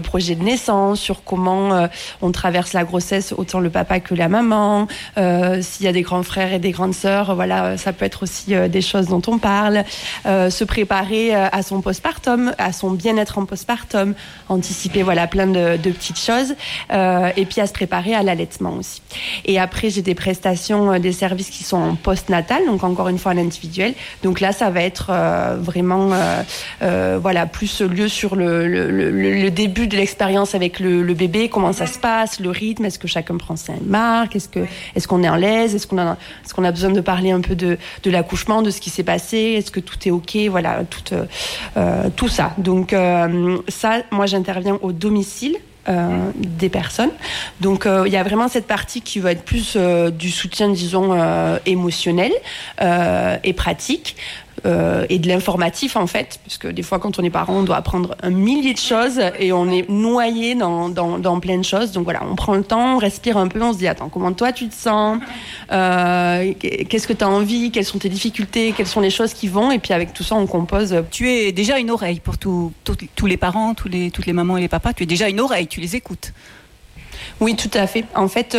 projet de naissance, sur comment on traverse la grossesse, autant le papa que la maman, s'il y a des grands frères et des grandes sœurs, voilà, ça peut être aussi des choses dont on parle, se préparer à son postpartum, à son bien-être en postpartum, anticiper voilà plein de petites choses, et puis à se préparer à l'allaitement aussi. Et après, j'ai des prestations, des services qui sont en postnatal, donc encore une fois en individuel. Donc là, ça va être vraiment voilà, plus lieu sur le début de l'expérience avec le bébé, comment ça se passe, le rythme, est-ce que chacun prend ses marques, est-ce qu'on est en l'aise, est-ce qu'on a besoin de parler un peu de l'accouchement, de ce qui s'est passé, est-ce que tout est ok, voilà, tout ça. Donc ça, moi j'interviens au domicile des personnes. Donc il y a vraiment cette partie qui va être plus du soutien, disons, émotionnel et pratique. Et de l'informatif en fait, parce que des fois quand on est parent on doit apprendre un millier de choses et on est noyé dans plein de choses. Donc voilà, on prend le temps, on respire un peu, on se dit attends, comment toi tu te sens, qu'est-ce que tu as envie, quelles sont tes difficultés, quelles sont les choses qui vont, et puis avec tout ça on compose. Tu es déjà une oreille pour tous les parents, toutes les mamans et les papas, tu es déjà une oreille, tu les écoutes. Oui, tout à fait. En fait,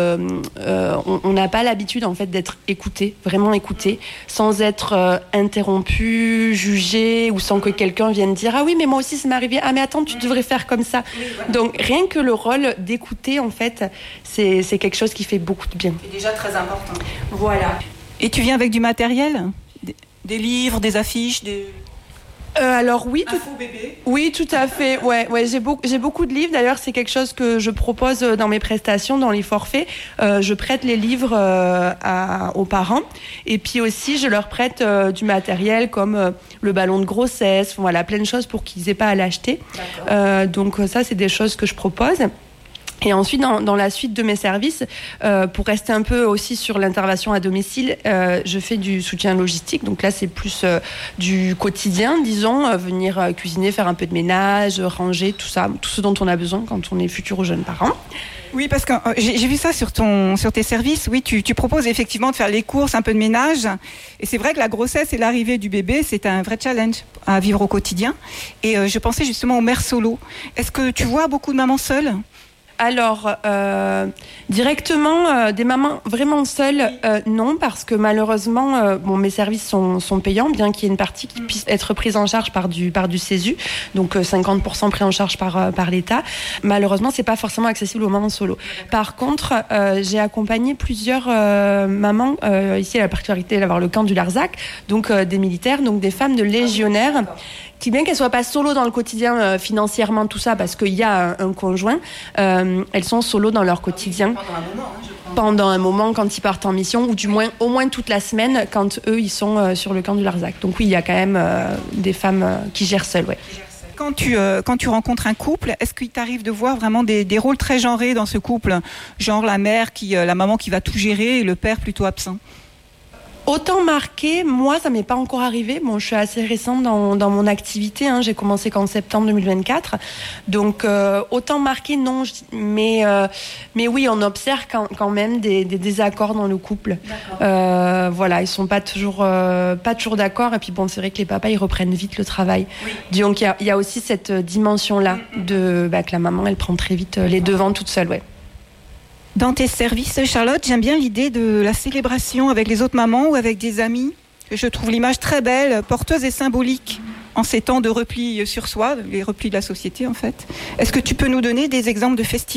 on n'a pas l'habitude en fait d'être écouté, vraiment écouté, sans être interrompu, jugé, ou sans que quelqu'un vienne dire ah oui mais moi aussi ça m'est arrivé, ah mais attends tu devrais faire comme ça. Donc rien que le rôle d'écouter en fait, c'est quelque chose qui fait beaucoup de bien. C'est déjà très important. Voilà. Et tu viens avec du matériel, des livres, des affiches, alors oui, bébé. Oui, tout à fait. Ouais, j'ai beaucoup de livres. D'ailleurs, c'est quelque chose que je propose dans mes prestations, dans les forfaits. Je prête les livres aux parents, et puis aussi je leur prête du matériel comme le ballon de grossesse, voilà, plein de choses pour qu'ils n'aient pas à l'acheter. Donc ça, c'est des choses que je propose. Et ensuite, dans la suite de mes services, pour rester un peu aussi sur l'intervention à domicile, je fais du soutien logistique. Donc là, c'est plus du quotidien, disons, venir cuisiner, faire un peu de ménage, ranger, tout ça, tout ce dont on a besoin quand on est futur ou jeune parent. Oui, parce que j'ai vu ça sur tes services. Oui, tu proposes effectivement de faire les courses, un peu de ménage. Et c'est vrai que la grossesse et l'arrivée du bébé, c'est un vrai challenge à vivre au quotidien. Et je pensais justement aux mères solo. Est-ce que tu vois beaucoup de mamans seules ? Alors, directement, des mamans vraiment seules, non, parce que malheureusement, mes services sont payants, bien qu'il y ait une partie qui puisse être prise en charge par du CESU, donc 50% pris en charge par l'État. Malheureusement, c'est pas forcément accessible aux mamans solo. Par contre, j'ai accompagné plusieurs mamans, ici, la particularité d'avoir le camp du Larzac, donc des militaires, donc des femmes de légionnaires, qui bien qu'elles soient pas solo dans le quotidien financièrement, tout ça, parce qu'il y a un conjoint, elles sont solo dans leur quotidien. Pendant un moment, quand ils partent en mission, ou du moins au moins toute la semaine, quand eux, ils sont sur le camp du Larzac. Donc oui, il y a quand même des femmes qui gèrent seules, ouais. Quand tu rencontres un couple, est-ce qu'il t'arrive de voir vraiment des rôles très genrés dans ce couple ? Genre la maman qui va tout gérer et le père plutôt absent ? Autant marqué, moi, ça m'est pas encore arrivé. Bon, je suis assez récente dans mon activité. J'ai commencé qu'en septembre 2024. Donc, autant marqué, non. Mais oui, on observe quand même des désaccords dans le couple. Voilà, ils sont pas toujours d'accord. Et puis bon, c'est vrai que les papas, ils reprennent vite le travail. Oui. Donc, il y a aussi cette dimension-là que la maman, elle prend très vite les devants toute seule, ouais. Dans tes services, Charlotte, j'aime bien l'idée de la célébration avec les autres mamans ou avec des amis. Je trouve l'image très belle, porteuse et symbolique en ces temps de repli sur soi, les replis de la société en fait. Est-ce que tu peux nous donner des exemples de festivités ?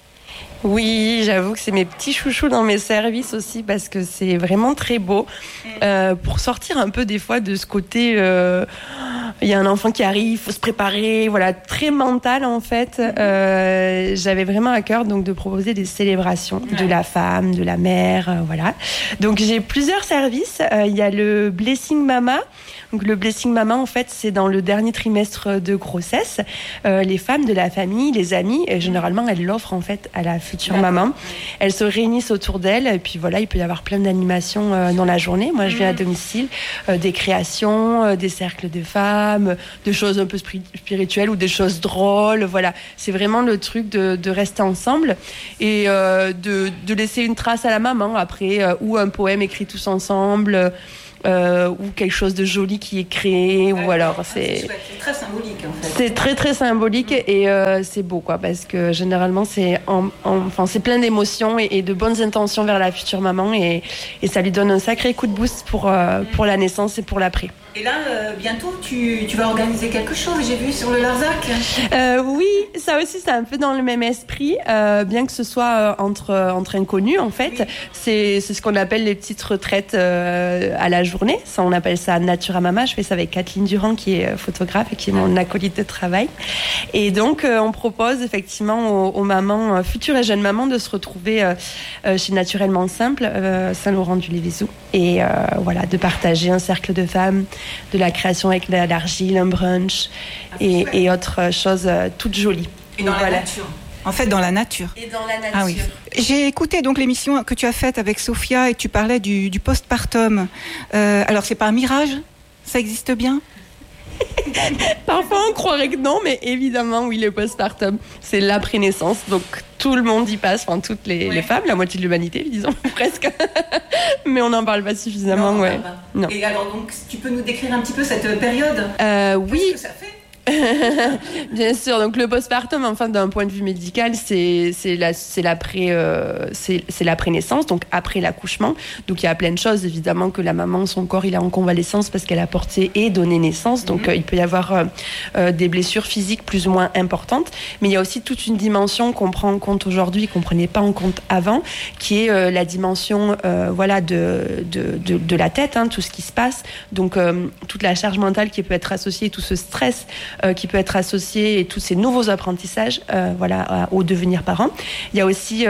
Oui, j'avoue que c'est mes petits chouchous dans mes services aussi, parce que c'est vraiment très beau. Pour sortir un peu des fois de ce côté, il y a un enfant qui arrive, il faut se préparer, voilà, très mental en fait. J'avais vraiment à cœur donc de proposer des célébrations de la femme, de la mère, voilà. Donc j'ai plusieurs services. Il y a le Blessing Mama. Donc le Blessing Mama, en fait, c'est dans le dernier trimestre de grossesse. Les femmes de la famille, les amis, généralement, elles l'offrent en fait à la future maman. Elles se réunissent autour d'elle, et puis voilà, il peut y avoir plein d'animations dans la journée. Moi, je viens à domicile, des créations, des cercles de femmes, des choses un peu spirituelles ou des choses drôles. Voilà, c'est vraiment le truc de rester ensemble et de laisser une trace à la maman après, ou un poème écrit tous ensemble. ou quelque chose de joli qui est créé, ou alors c'est très symbolique en fait. C'est très très symbolique et c'est beau quoi, parce que généralement c'est c'est plein d'émotions et de bonnes intentions vers la future maman et ça lui donne un sacré coup de boost pour la naissance et pour l'après. Et là, bientôt, tu vas organiser quelque chose, j'ai vu, sur le Larzac. Oui, ça aussi, c'est un peu dans le même esprit, bien que ce soit entre inconnus, en fait. Oui. C'est ce qu'on appelle les petites retraites à la journée. Ça, on appelle ça Nature à Mama. Je fais ça avec Kathleen Durand, qui est photographe et qui est mon acolyte de travail. Et donc, on propose effectivement aux mamans, futures et jeunes mamans, de se retrouver chez Naturellement Simple, Saint-Laurent-du-Lévézou. Et voilà, de partager un cercle de femmes, de la création avec l'argile, un brunch et autres choses toutes jolies. Et dans la nature. En fait, dans la nature. Et dans la nature. Ah oui. J'ai écouté donc l'émission que tu as faite avec Sophia et tu parlais du postpartum. Alors, c'est pas un mirage? Ça existe bien? Parfois on croirait que non, mais évidemment oui, le postpartum c'est l'après-naissance, donc tout le monde y passe, enfin toutes les femmes, la moitié de l'humanité disons presque, mais on n'en parle pas suffisamment. Non. Et alors donc tu peux nous décrire un petit peu cette période? Oui. Qu'est-ce que ça fait? Bien sûr, donc le postpartum, enfin d'un point de vue médical, c'est l'après-naissance, donc après l'accouchement. Donc il y a plein de choses, évidemment que la maman, son corps, il est en convalescence parce qu'elle a porté et donné naissance. Donc il peut y avoir des blessures physiques plus ou moins importantes, mais il y a aussi toute une dimension qu'on prend en compte aujourd'hui, qu'on prenait pas en compte avant, qui est la dimension de la tête, hein, tout ce qui se passe. Donc toute la charge mentale qui peut être associée, tout ce stress qui peut être associé et tous ces nouveaux apprentissages au devenir parent. Il y a aussi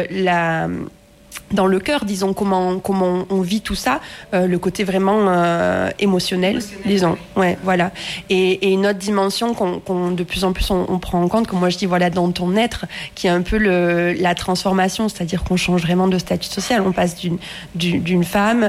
dans le cœur, disons, comment on vit tout ça, le côté vraiment émotionnel, disons. Ouais, voilà. Et une autre dimension qu'on de plus en plus on prend en compte, que moi je dis voilà dans ton être, qui est un peu la transformation, c'est-à-dire qu'on change vraiment de statut social. On passe d'une femme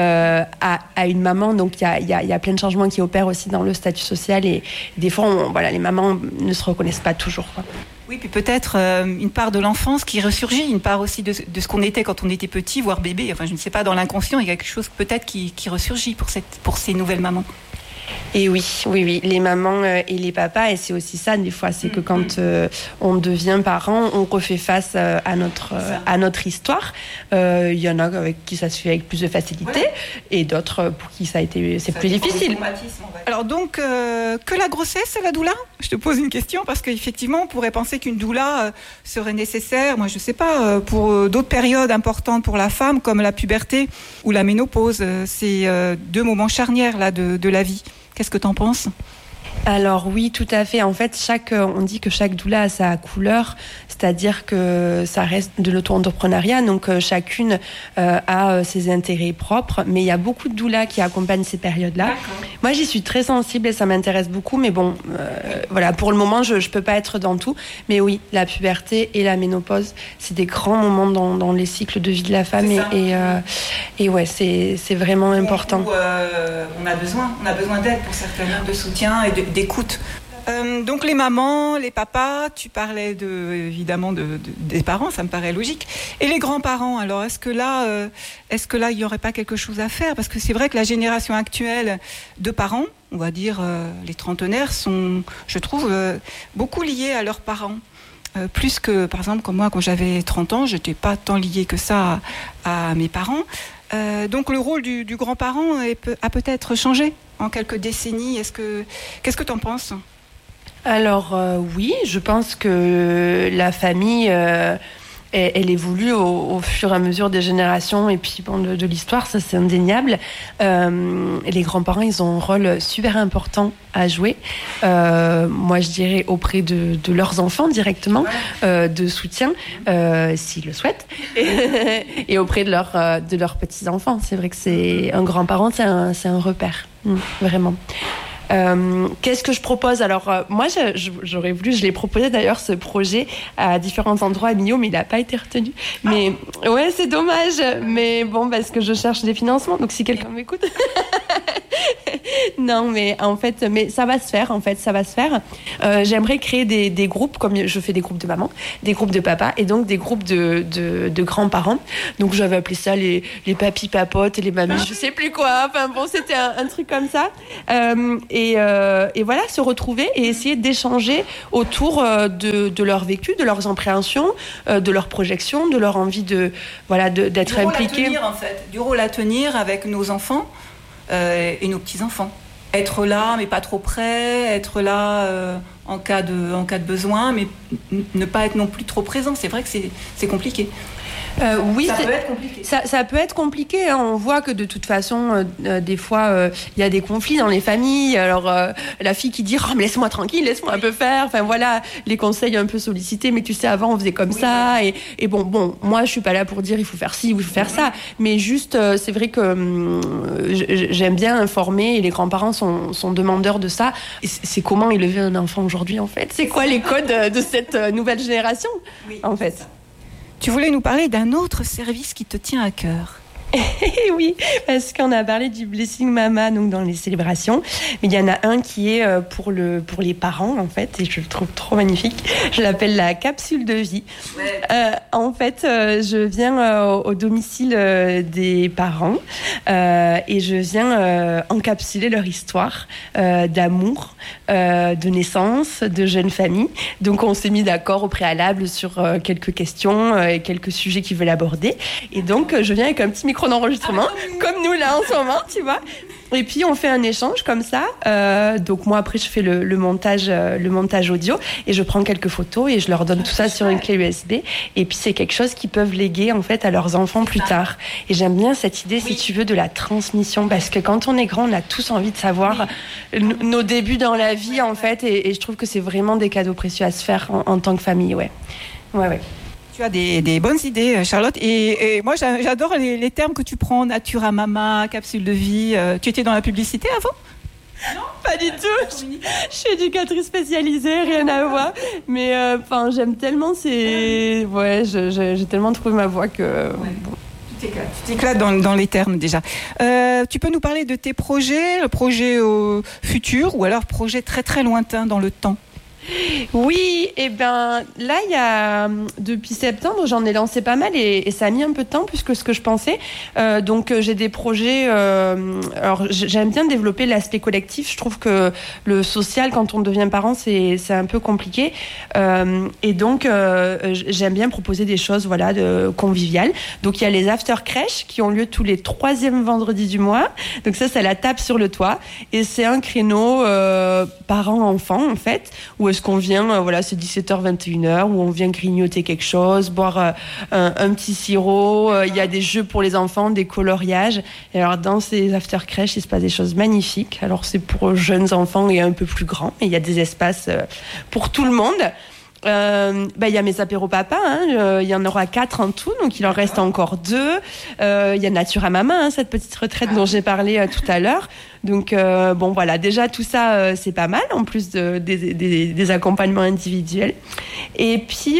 à une maman, donc il y a plein de changements qui opèrent aussi dans le statut social et des fois les mamans ne se reconnaissent pas toujours, quoi. Oui, puis peut-être une part de l'enfance qui ressurgit, une part aussi de ce qu'on était quand on était petit, voire bébé. Enfin, je ne sais pas, dans l'inconscient, il y a quelque chose peut-être qui ressurgit pour ces nouvelles mamans. Et oui, les mamans et les papas, et c'est aussi ça des fois, c'est que quand on devient parent, on refait face à notre histoire. Il y en a avec qui ça se fait avec plus de facilité, et d'autres pour qui c'est plus difficile. Alors donc, que la grossesse, la doula? Je te pose une question parce qu'effectivement, on pourrait penser qu'une doula serait nécessaire, moi je sais pas, pour d'autres périodes importantes pour la femme, comme la puberté ou la ménopause. C'est deux moments charnières là de la vie. Qu'est-ce que tu en penses? Alors oui, tout à fait. En fait, on dit que chaque doula a sa couleur, c'est-à-dire que ça reste de l'auto-entrepreneuriat, donc chacune a ses intérêts propres, mais il y a beaucoup de doulas qui accompagnent ces périodes-là. D'accord. Moi, j'y suis très sensible et ça m'intéresse beaucoup, mais bon, pour le moment, je peux pas être dans tout. Mais oui, la puberté et la ménopause, c'est des grands moments dans les cycles de vie de la femme et ouais, c'est vraiment important. On a besoin d'aide pour certains, de soutien et d'écoute. Donc les mamans, les papas, tu parlais évidemment des parents, ça me paraît logique. Et les grands-parents, alors est-ce que là il n'y aurait pas quelque chose à faire? Parce que c'est vrai que la génération actuelle de parents, on va dire les trentenaires, sont, je trouve, beaucoup liés à leurs parents. Plus que, par exemple, comme moi, quand j'avais 30 ans, je n'étais pas tant liée que ça à mes parents. Donc le rôle du grand-parent a peut-être changé en quelques décennies. Qu'est-ce que tu en penses? Alors oui, je pense que la famille, elle évolue au fur et à mesure des générations et puis de l'histoire, ça c'est indéniable. Les grands-parents, ils ont un rôle super important à jouer. Moi, je dirais auprès de leurs enfants directement, de soutien, s'ils le souhaitent, et auprès de leurs petits-enfants. C'est vrai que c'est un grand-parent, c'est un repère, vraiment. Qu'est-ce que je propose? Alors moi j'aurais voulu, je l'ai proposé d'ailleurs ce projet à différents endroits à Millau, mais il n'a pas été retenu. Mais ouais, c'est dommage, mais bon, parce que je cherche des financements, donc si quelqu'un m'écoute. Non, mais en fait, mais ça va se faire. En fait, ça va se faire. J'aimerais créer des groupes, comme je fais des groupes de mamans, des groupes de papas, et donc des groupes de grands-parents. Donc j'avais appelé ça les papis papotes et les mamies, je sais plus quoi. Enfin bon, c'était un truc comme ça. Et voilà, se retrouver et essayer d'échanger autour de leur vécu, de leurs appréhensions, de leurs projections, de leur envie d'être impliqués. Du rôle à tenir avec nos enfants. Et nos petits-enfants. Être là, mais pas trop près, être là en cas de besoin, mais ne pas être non plus trop présent. C'est vrai que c'est compliqué. Oui, ça peut être compliqué. Ça peut être compliqué. Hein. On voit que de toute façon, des fois, il y a des conflits dans les familles. Alors, la fille qui dit « Oh, mais laisse-moi tranquille, laisse-moi un peu faire. » Enfin, voilà, les conseils un peu sollicités. Mais tu sais, avant, on faisait comme ça. Et bon, moi, je suis pas là pour dire « Il faut faire ci, il faut faire ça. » Mais juste, c'est vrai que j'aime bien informer et les grands-parents sont demandeurs de ça. Et c'est comment élever un enfant aujourd'hui, en fait. C'est quoi les codes de cette nouvelle génération, en fait. Tu voulais nous parler d'un autre service qui te tient à cœur. Oui, parce qu'on a parlé du Blessing Mama donc dans les célébrations, mais il y en a un qui est pour les parents en fait, et je le trouve trop magnifique. Je l'appelle la capsule de vie. Ouais. En fait, je viens au domicile des parents et je viens encapsuler leur histoire d'amour, de naissance, de jeune famille. Donc on s'est mis d'accord au préalable sur quelques questions et quelques sujets qu'ils veulent aborder. Et donc je viens avec un petit micro d'enregistrement, comme nous là en ce moment, tu vois. Et puis on fait un échange comme ça. Donc moi après je fais le montage audio et je prends quelques photos et je leur donne tout ça sur une clé USB. Et puis c'est quelque chose qu'ils peuvent léguer en fait à leurs enfants plus tard. Et j'aime bien cette idée, si tu veux, de la transmission, parce que quand on est grand, on a tous envie de savoir nos débuts dans la vie en fait. Et je trouve que c'est vraiment des cadeaux précieux à se faire en tant que famille, ouais. Tu as des bonnes idées, Charlotte. Et moi, j'adore les termes que tu prends, Natura Mama, capsule de vie. Tu étais dans la publicité avant ? Non, pas du tout. Je suis éducatrice spécialisée, rien à voir. Mais j'aime tellement j'ai tellement trouvé ma voie que... Bon. Tu t'éclates dans les termes déjà. Tu peux nous parler de tes projets, le projet futur ou alors projet très très lointain dans le temps ? Oui, et là il y a depuis septembre j'en ai lancé pas mal et ça a mis un peu de temps plus que ce que je pensais. Donc j'ai des projets. Alors j'aime bien développer l'aspect collectif. Je trouve que le social quand on devient parent c'est un peu compliqué. Et donc j'aime bien proposer des choses de conviviales. Donc il y a les after crèches qui ont lieu tous les 3e vendredis du mois. Donc ça la tape sur le toit et c'est un créneau parents-enfants en fait où est-ce qu'on vient, c'est 17h, 21h, où on vient grignoter quelque chose, boire un petit sirop. Il y a des jeux pour les enfants, des coloriages. Et alors, dans ces after-crèches, il se passe des choses magnifiques. Alors, c'est pour jeunes enfants et un peu plus grands. Et il y a des espaces pour tout le monde. Il y a mes apéros papa, il y en aura 4 en tout, donc il en reste encore 2. Il y a Natura Mama, cette petite retraite dont j'ai parlé tout à l'heure. Donc déjà tout ça c'est pas mal en plus des accompagnements individuels. Et puis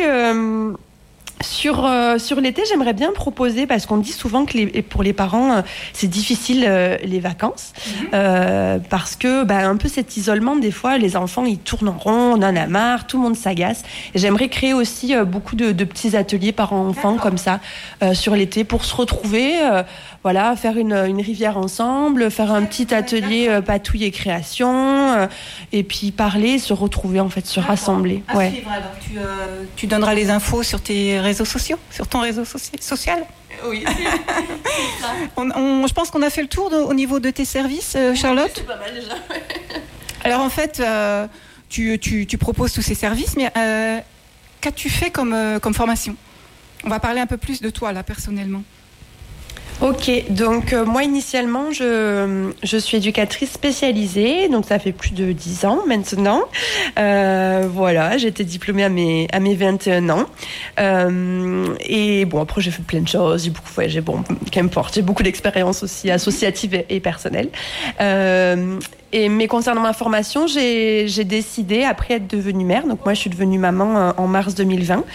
sur l'été, j'aimerais bien proposer, parce qu'on dit souvent que pour les parents, c'est difficile les vacances, parce que un peu cet isolement, des fois, les enfants, ils tournent en rond, on en a marre, tout le monde s'agace. Et j'aimerais créer aussi beaucoup de petits ateliers parents-enfants comme ça sur l'été pour se retrouver, faire une rivière ensemble, faire un petit atelier patouille et création, et puis parler, se retrouver en fait, se rassembler. À suivre, alors tu donneras les infos sur tes réseaux sociaux, sur ton réseau social. Oui. Je pense qu'on a fait le tour au niveau de tes services, Charlotte. C'est pas mal déjà. Alors en fait, tu proposes tous ces services, mais qu'as-tu fait comme formation ? On va parler un peu plus de toi là personnellement. Ok, donc moi initialement je suis éducatrice spécialisée, donc ça fait plus de 10 ans maintenant. J'ai été diplômée à mes 21 ans. Et bon, après j'ai fait plein de choses, j'ai beaucoup voyagé, qu'importe, j'ai beaucoup d'expérience aussi associative et personnelle. mais concernant ma formation, j'ai décidé, après être devenue mère, donc moi je suis devenue maman en mars 2020,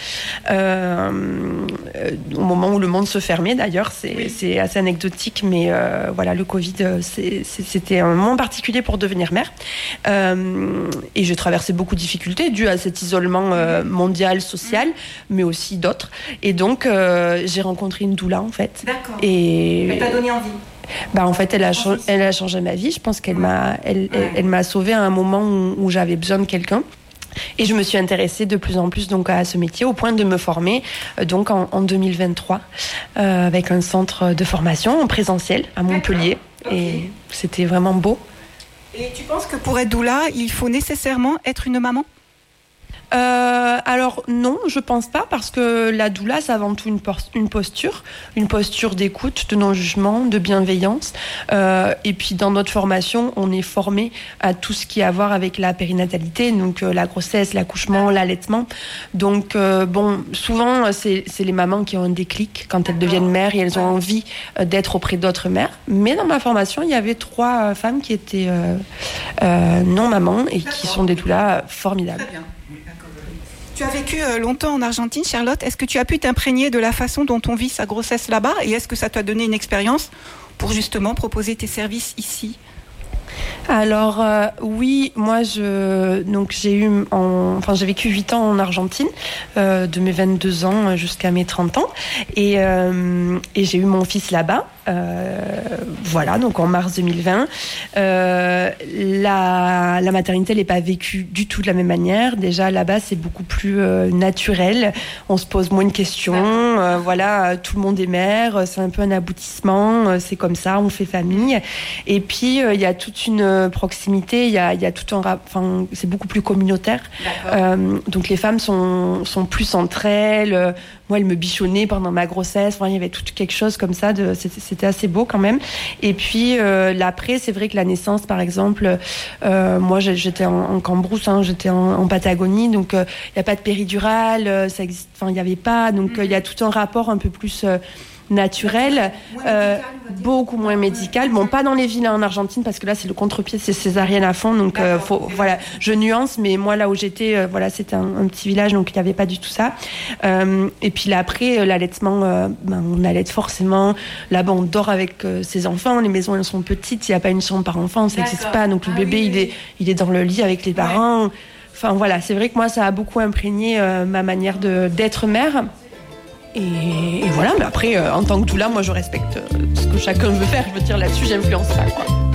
au moment où le monde se fermait d'ailleurs, c'est assez anecdotique, mais voilà, le Covid, c'était un moment particulier pour devenir mère. Et j'ai traversé beaucoup de difficultés dues à cet isolement mondial, social, mais aussi d'autres. Et donc, j'ai rencontré une doula, en fait. D'accord. Et elle t'a donné envie. En fait, elle a changé ma vie. Je pense qu'elle m'a sauvée à un moment où j'avais besoin de quelqu'un. Et je me suis intéressée de plus en plus donc à ce métier, au point de me former donc en 2023 avec un centre de formation en présentiel à Montpellier. Okay. Et c'était vraiment beau. Et tu penses que pour être doula, il faut nécessairement être une maman ? Alors non, je pense pas, parce que la doula, c'est avant tout une posture d'écoute, de non-jugement, de bienveillance. Et puis dans notre formation, on est formé à tout ce qui a à voir avec la périnatalité, donc la grossesse, l'accouchement, l'allaitement. Donc souvent c'est les mamans qui ont un déclic quand elles deviennent mères et elles ont envie d'être auprès d'autres mères. Mais dans ma formation, il y avait 3 femmes qui étaient non mamans et qui sont des doulas formidables. Très bien. Tu as vécu longtemps en Argentine, Charlotte. Est-ce que tu as pu t'imprégner de la façon dont on vit sa grossesse là-bas, et est-ce que ça t'a donné une expérience pour justement proposer tes services ici ? Alors oui, moi j'ai vécu 8 ans en Argentine, de mes 22 ans jusqu'à mes 30 ans, et j'ai eu mon fils là-bas. Voilà, donc en mars 2020. La maternité n'est pas vécue du tout de la même manière. Déjà là-bas, c'est beaucoup plus naturel. On se pose moins de questions. Voilà, tout le monde est mère. C'est un peu un aboutissement. C'est comme ça, on fait famille. Et puis il y a toute une proximité. Il y a tout c'est beaucoup plus communautaire. Donc les femmes sont plus entre elles. Moi, elle me bichonnait pendant ma grossesse. Enfin, il y avait tout quelque chose comme ça. C'était assez beau quand même. Et puis l'après, c'est vrai que la naissance, par exemple, moi j'étais en Cambrousse, j'étais en Patagonie, donc il n'y a pas de péridurale, ça existe. Enfin, il n'y avait pas. Donc il y a tout un rapport un peu plus naturel, beaucoup moins médical. Bon, pas dans les villes en Argentine, parce que là c'est le contre-pied, c'est césarienne à fond, donc voilà, je nuance, mais moi là où j'étais, c'était un petit village, donc il n'y avait pas du tout ça. Et puis là après, l'allaitement, on allait forcément. Là-bas, on dort avec ses enfants. Les maisons elles sont petites, il n'y a pas une chambre par enfant, ça n'existe pas. Donc le bébé, il est dans le lit avec les parents. Enfin voilà, c'est vrai que moi ça a beaucoup imprégné ma manière d'être mère. Et voilà, mais après, en tant que doula, moi je respecte ce que chacun veut faire. Je veux dire, là-dessus, j'influence pas, quoi.